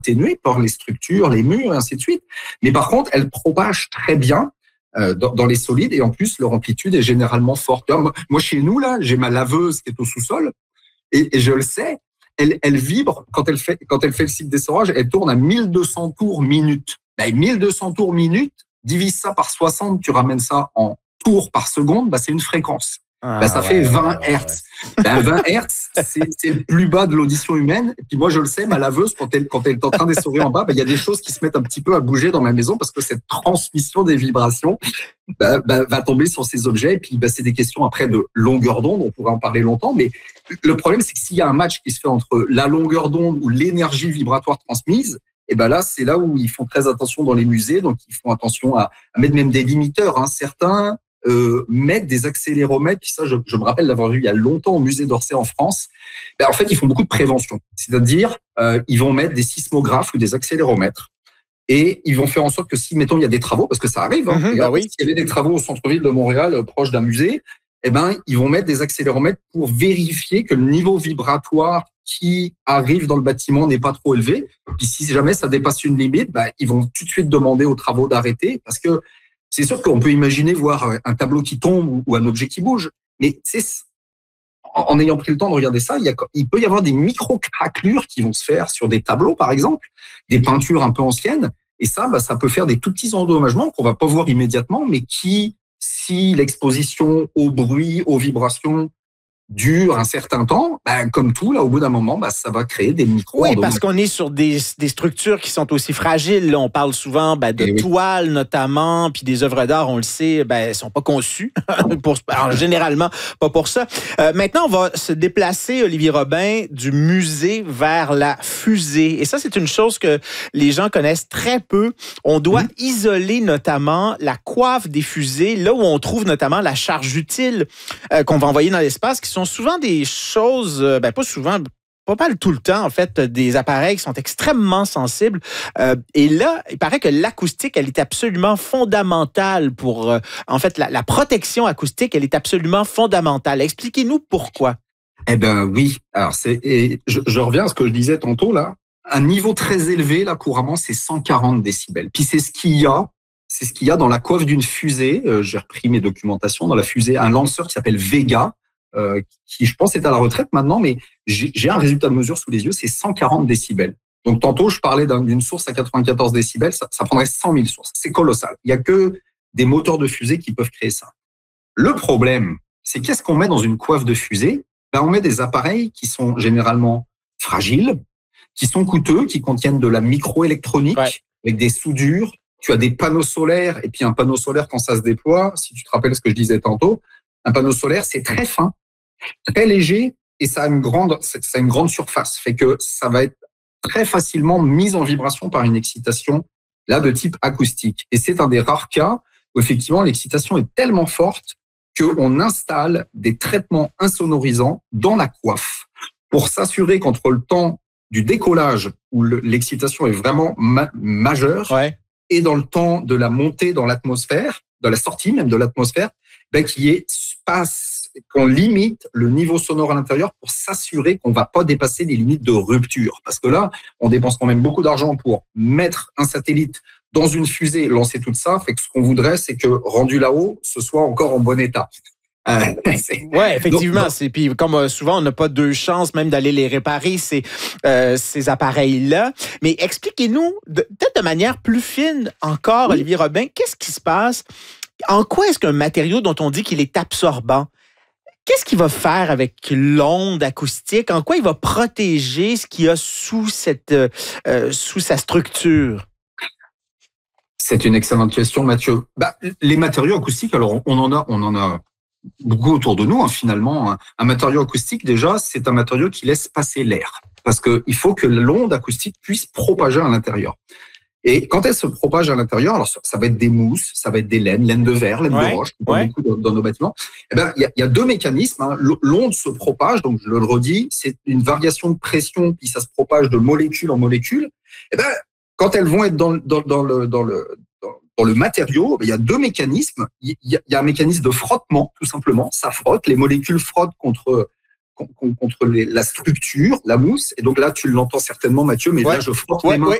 atténuée par les structures, les murs, et ainsi de suite. Mais par contre, elle propage très bien dans les solides, et en plus, leur amplitude est généralement forte. Moi, chez nous, là, j'ai ma laveuse qui est au sous-sol, et je le sais, elle vibre quand elle fait le cycle d'essorage, elle tourne à 1200 tours minute. 1200 tours minute, divise ça par 60, tu ramènes ça en tours par seconde, c'est une fréquence. Ça fait 20 Hertz. 20 Hertz, c'est le plus bas de l'audition humaine. Et puis moi, je le sais, ma laveuse, quand elle est en train d'essorer en bas, il y a des choses qui se mettent un petit peu à bouger dans ma maison parce que cette transmission des vibrations va tomber sur ces objets. Et puis, c'est des questions après de longueur d'onde. On pourrait en parler longtemps. Mais le problème, c'est que s'il y a un match qui se fait entre la longueur d'onde ou l'énergie vibratoire transmise, et là, c'est là où ils font très attention dans les musées. Donc, ils font attention à mettre même des limiteurs. Certains mettent des accéléromètres. Ça, je me rappelle l'avoir vu il y a longtemps au musée d'Orsay en France. En fait, ils font beaucoup de prévention. C'est-à-dire, ils vont mettre des sismographes ou des accéléromètres. Et ils vont faire en sorte que si, mettons, il y a des travaux, parce que ça arrive, oui. S'il y avait des travaux au centre-ville de Montréal, proche d'un musée, ils vont mettre des accéléromètres pour vérifier que le niveau vibratoire qui arrive dans le bâtiment n'est pas trop élevé. Puis si jamais ça dépasse une limite, ils vont tout de suite demander aux travaux d'arrêter, parce que c'est sûr qu'on peut imaginer voir un tableau qui tombe ou un objet qui bouge, mais en ayant pris le temps de regarder ça, il peut y avoir des micro-craquelures qui vont se faire sur des tableaux, par exemple, des peintures un peu anciennes, et ça peut faire des tout petits endommagements qu'on va pas voir immédiatement, mais qui, si l'exposition au bruit, aux vibrations dure un certain temps, comme tout, là, au bout d'un moment, ça va créer des micro. Oui, parce qu'on est sur des structures qui sont aussi fragiles. Là, on parle souvent de toiles, notamment, puis des œuvres d'art, on le sait, elles sont pas conçues, généralement, pas pour ça. Maintenant, on va se déplacer, Olivier Robin, du musée vers la fusée. Et ça, c'est une chose que les gens connaissent très peu. On doit isoler notamment la coiffe des fusées, là où on trouve notamment la charge utile qu'on va envoyer dans l'espace, qui sont souvent des choses, pas souvent, pas mal tout le temps, en fait, des appareils qui sont extrêmement sensibles. Et là, il paraît que l'acoustique, elle est absolument fondamentale pour, en fait, la protection acoustique, elle est absolument fondamentale. Expliquez-nous pourquoi. Oui. Alors, je reviens à ce que je disais tantôt, là. Un niveau très élevé, là, couramment, c'est 140 décibels. Puis c'est ce qu'il y a dans la coiffe d'une fusée. J'ai repris mes documentations dans la fusée, un lanceur qui s'appelle Vega, qui, je pense, est à la retraite maintenant, mais j'ai un résultat de mesure sous les yeux, c'est 140 décibels. Donc, tantôt, je parlais d'une source à 94 décibels, ça prendrait 100 000 sources. C'est colossal. Il n'y a que des moteurs de fusée qui peuvent créer ça. Le problème, c'est qu'est-ce qu'on met dans une coiffe de fusée? On met des appareils qui sont généralement fragiles, qui sont coûteux, qui contiennent de la microélectronique, avec des soudures. Tu as des panneaux solaires, et puis un panneau solaire, quand ça se déploie, si tu te rappelles ce que je disais tantôt, un panneau solaire, c'est très fin, très léger, et ça a une grande surface, fait que ça va être très facilement mis en vibration par une excitation là de type acoustique. Et c'est un des rares cas où effectivement l'excitation est tellement forte qu'on installe des traitements insonorisants dans la coiffe pour s'assurer qu'entre le temps du décollage où l'excitation est vraiment majeure et dans le temps de la montée dans l'atmosphère, de la sortie même de l'atmosphère, qu'il y ait qu'on limite le niveau sonore à l'intérieur pour s'assurer qu'on ne va pas dépasser les limites de rupture. Parce que là, on dépense quand même beaucoup d'argent pour mettre un satellite dans une fusée, lancer tout ça. Fait que ce qu'on voudrait, c'est que rendu là-haut, ce soit encore en bon état. Oui, effectivement. Puis comme souvent, on n'a pas deux chances même d'aller les réparer, ces appareils-là. Mais expliquez-nous, peut-être de manière plus fine encore, Olivier Robin, qu'est-ce qui se passe? En quoi est-ce qu'un matériau dont on dit qu'il est absorbant, qu'est-ce qu'il va faire avec l'onde acoustique? En quoi il va protéger ce qu'il y a sous sa structure? C'est une excellente question, Mathieu. Les matériaux acoustiques, alors on en a beaucoup autour de nous, finalement. Un matériau acoustique, déjà, c'est un matériau qui laisse passer l'air. Parce qu'il faut que l'onde acoustique puisse propager à l'intérieur. Et quand elle se propage à l'intérieur, alors ça va être des mousses, ça va être des laines de verre, laines de roche, beaucoup dans nos bâtiments. Il y a deux mécanismes. L'onde se propage, donc je le redis, c'est une variation de pression, puis ça se propage de molécule en molécule. Quand elles vont être dans le matériau, il y a deux mécanismes. Il y a un mécanisme de frottement, tout simplement. Ça frotte, les molécules frottent contre contre la structure, la mousse. Et donc là, tu l'entends certainement, Mathieu, mais là, je frotte les mains